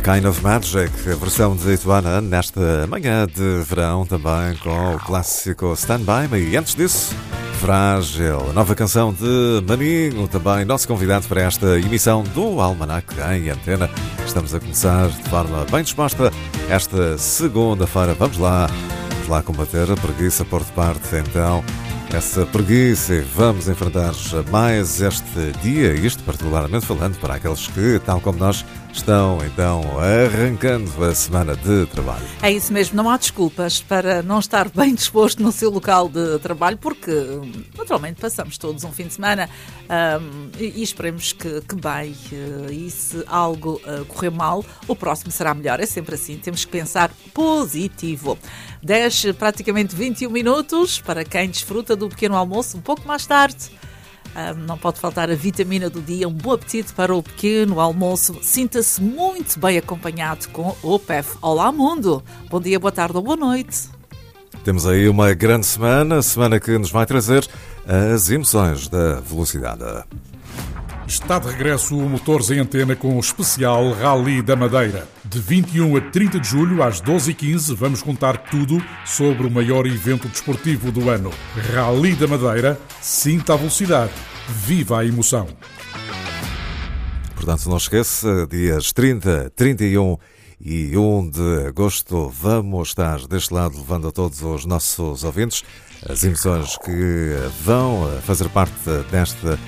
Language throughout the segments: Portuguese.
Kind of Magic, a versão de Ituana, nesta manhã de verão, também com o clássico Stand By Me. E antes disso, Frágil, a nova canção de Maninho, também nosso convidado para esta emissão do Almanac em Antena. Estamos a começar de forma bem disposta esta segunda-feira. Vamos lá combater a preguiça, pôr de parte então essa preguiça, e vamos enfrentar mais este dia, isto particularmente falando para aqueles que, tal como nós, estão então arrancando a semana de trabalho. É isso mesmo, não há desculpas para não estar bem disposto no seu local de trabalho, porque naturalmente passamos todos um fim de semana e esperemos que bem, e se algo correr mal, o próximo será melhor. É sempre assim, temos que pensar positivo. 10, praticamente 21 minutos para quem desfruta do pequeno almoço um pouco mais tarde. Não pode faltar a vitamina do dia, um bom apetite para o pequeno almoço. Sinta-se muito bem acompanhado com o PEF. Olá, mundo! Bom dia, boa tarde ou boa noite. Temos aí uma grande semana que nos vai trazer as emoções da velocidade. Está de regresso o Motores em Antena com o especial Rally da Madeira. De 21 a 30 de julho, às 12h15, vamos contar tudo sobre o maior evento desportivo do ano. Rally da Madeira, sinta a velocidade, viva a emoção. Portanto, não esqueça, dias 30, 31 e 1 de agosto, vamos estar deste lado levando a todos os nossos ouvintes as emoções que vão fazer parte desta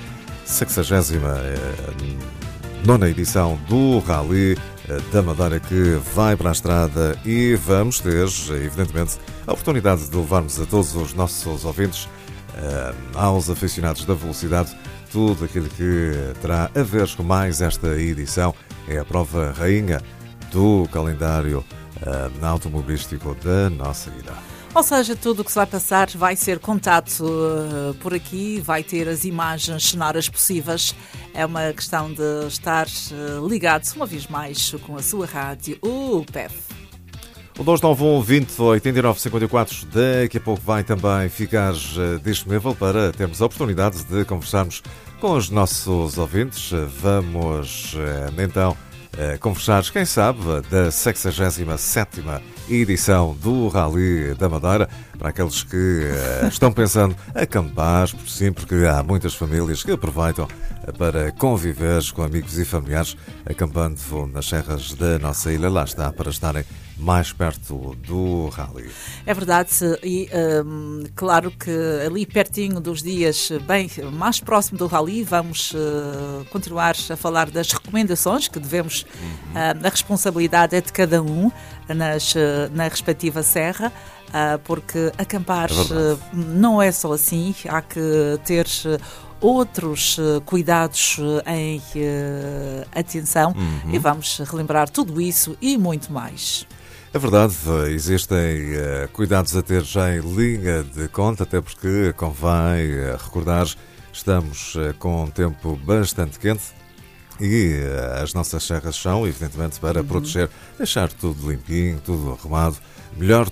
69ª edição do Rally da Madeira, que vai para a estrada, e vamos ter, evidentemente, a oportunidade de levarmos a todos os nossos ouvintes, aos aficionados da velocidade, tudo aquilo que terá a ver com mais esta edição. É a prova rainha do calendário automobilístico da nossa ida. Ou seja, tudo o que se vai passar vai ser contado por aqui, vai ter as imagens sonoras possíveis. É uma questão de estar ligado uma vez mais com a sua rádio, o PEF. O 291 20 89 54 daqui a pouco vai também ficar disponível para termos a oportunidade de conversarmos com os nossos ouvintes. Vamos então conversar, quem sabe, da 67ª edição do Rally da Madeira, para aqueles que estão pensando acampar, sim, porque há muitas famílias que aproveitam para conviver com amigos e familiares, acampando nas serras da nossa ilha. Lá está, para estarem mais perto do Rally. É verdade, e claro que ali pertinho dos dias, bem mais próximo do Rally, vamos continuar a falar das recomendações que devemos, a responsabilidade é de cada um na respectiva serra, porque acampar não é só assim, há que ter outros cuidados em atenção, e vamos relembrar tudo isso e muito mais. É verdade, existem cuidados a ter já em linha de conta, até porque convém recordar, estamos com um tempo bastante quente e as nossas serras são, evidentemente, para proteger, deixar tudo limpinho, tudo arrumado, melhor